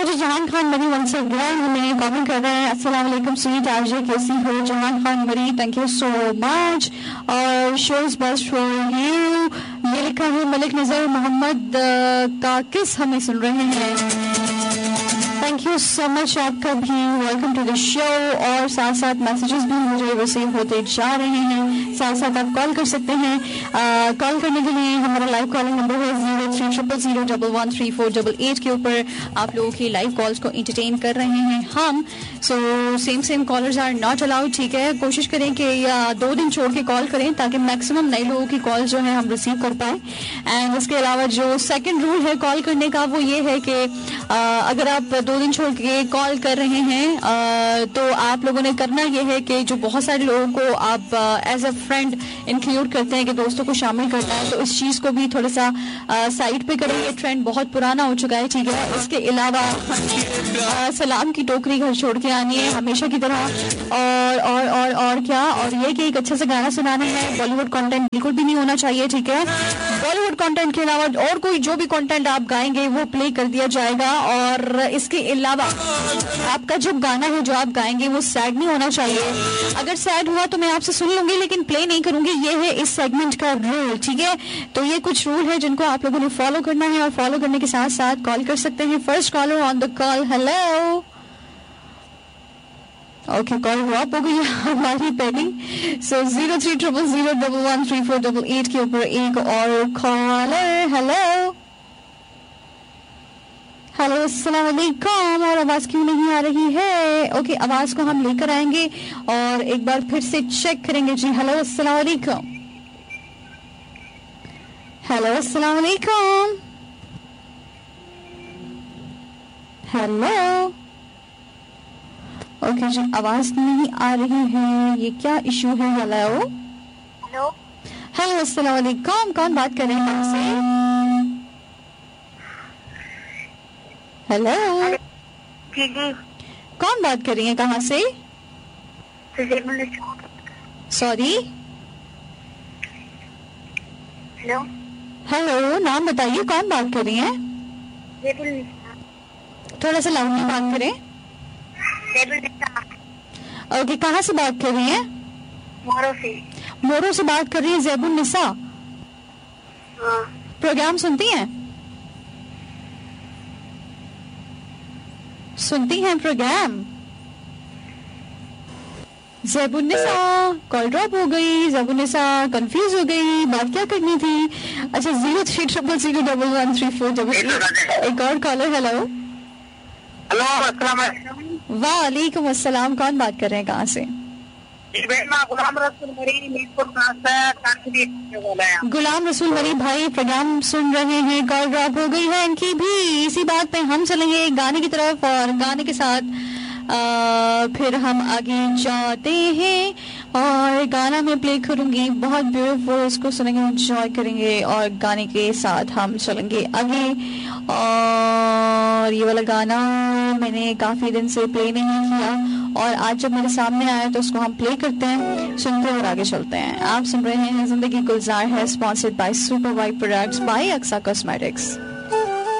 जी जहान खान मरी once again हमें कमेंट कर रहे हैं, अस्सलाम वालेकुम स्वीट आरजे, कैसी हो जहान खान मरी, थैंक यू सो मच और show is best for you. ये लिखा है मलिक नजर मोहम्मद का किस हमें सुन रहे हैं, थैंक यू सो मच आपका भी, वेलकम टू द शो। और साथ साथ मैसेजेस भी मुझे रिसीव होते जा रहे हैं, साथ साथ आप कॉल कर सकते हैं। कॉल करने के लिए हमारा लाइव कॉलिंग नंबर है 0300013488 के ऊपर आप लोगों की लाइव कॉल्स को एंटरटेन कर रहे हैं हम। So same callers are not allowed, ठीक है। कोशिश करें कि 2 दिन छोड़ के कॉल करें ताकि मैक्सिमम नए लोगों की कॉल जो है हम रिसीव कर पाए। एंड इसके अलावा जो सेकंड रूल है कॉल करने का वो ये है कि अगर आप 2 दिन छोड़ के कॉल कर रहे हैं तो आप लोगों ने करना ये है कि जो बहुत सारे लोगों को आप एज अ फ्रेंड इंक्लूड करते हैं कि दोस्तों को शामिल करना है, तो इस चीज को भी थोड़ा सा साइड पे करें। ये ट्रेंड बहुत पुराना हो चुका है, ठीक है। इसके अलावा सलाम की टोकरी घर छोड़ के आनी है हमेशा की तरह। और क्या, और ये कि एक अच्छा सा गाना सुनाना है। बॉलीवुड कंटेंट बिल्कुल भी नहीं होना चाहिए, ठीक है। बॉलीवुड कंटेंट के अलावा और कोई जो भी कंटेंट आप गाएंगे वो प्ले कर दिया जाएगा। और इसके अलावा आपका जो गाना है जो आप गाएंगे वो सैड नहीं होना चाहिए। अगर सैड हुआ तो मैं आपसे सुन लूंगी लेकिन प्ले नहीं करूंगी, ये है इस सेगमेंट का रूल, ठीक है। तो ये कुछ रूल है जिनको आप लोगों ने फॉलो करना है और फॉलो करने के साथ साथ कॉल कर सकते हैं। First caller on the call, hello. Okay, call drop हो गई हमारी पेंडिंग। सो 0300013488 के ऊपर एक और कॉलर, हेलो हेलो अस्सलाम वालेकुम। और आवाज क्यों नहीं आ रही है? ओके, आवाज को हम लेकर आएंगे और एक बार फिर से चेक करेंगे जी। हेलो अस्सलाम वालेकुम, हेलो अस्सलाम वालेकुम, हेलो। ओके जी, आवाज नहीं आ रही है, ये क्या इशू है? हेलो हेलो हेलो अस्सलाम वालेकुम, कौन बात कर रहे हैं आपसे? हेलो जी जी, कौन बात कर रही है, कहाँ से? सॉरी, हेलो हेलो, नाम बताइए, कौन बात कर रही है? थोड़ा सा लाउडली बात करें। ओके, कहाँ से बात कर रही हैं? मोरो से बात कर रही है ज़ैबुन निसा। हाँ। प्रोग्राम सुनती हैं? सुनती हैं प्रोग्राम? ज़ैबुन निसा कॉल ड्रॉप हो गई, ज़ैबुन निसा कंफ्यूज हो गई, बात क्या करनी थी। अच्छा, 0300013488। एक और कॉलर, हेलो। हेलो, अस्सलाम वालेकुम। वालेकुम अस्सलाम, कौन बात कर रहे हैं, कहाँ से? गुलाम रसूल मरी मीरपुर गुलाम रसूल मरी भाई प्रोग्राम सुन रहे हैं, कॉल ड्रॉप हो गई है इनकी भी। इसी बात पे हम चलेंगे गाने की तरफ और गाने के साथ फिर हम आगे जाते हैं। और गाना मैं प्ले करूंगी, बहुत ब्यूटीफुल, इसको सुनेंगे, एंजॉय करेंगे और गाने के साथ हम चलेंगे आगे। और ये वाला गाना मैंने काफी दिन से प्ले नहीं किया और आज जब मेरे सामने आया तो उसको हम प्ले करते हैं, सुनते और आगे चलते हैं। आप सुन रहे हैं जिंदगी गुलजार है, sponsored by super vibe products by Aqsa cosmetics.